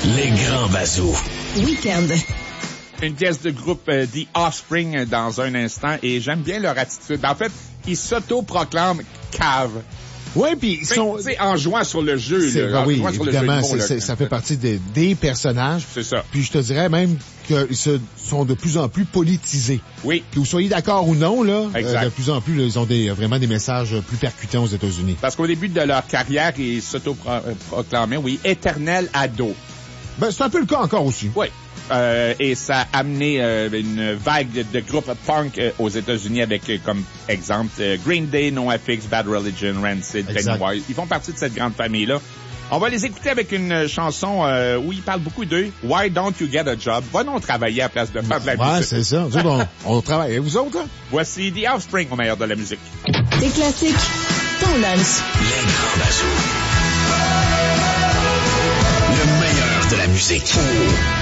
Les grands bazous. Week-end. Une pièce de groupe The Offspring dans un instant et j'aime bien leur attitude. En fait, ils s'auto-proclament cave. Oui, puis ils sont... en jouant sur le jeu. Là, oui, sur évidemment, le jeu de mots, ça fait partie des personnages. C'est ça. Puis je te dirais même qu'ils sont de plus en plus politisés. Oui. Que vous soyez d'accord ou non, là, exact. De plus en plus, là, ils ont vraiment des messages plus percutants aux États-Unis. Parce qu'au début de leur carrière, ils s'auto-proclamaient, éternel ado. Ben, c'est un peu le cas encore aussi. Oui. Et ça a amené une vague de groupes punk aux États-Unis avec, comme exemple, Green Day, NoFX, Bad Religion, Rancid, Pennywise. Ils font partie de cette grande famille-là. On va les écouter avec une chanson où ils parlent beaucoup d'eux. Why don't you get a job? Va donc travailler à la place de faire de la musique. Ouais, c'est ça. Nous autres, on travaille. Et vous autres, hein? Voici The Offspring au meilleur de la musique. Des classiques, ton lunch. Les grands bazous. Le meilleur de la musique.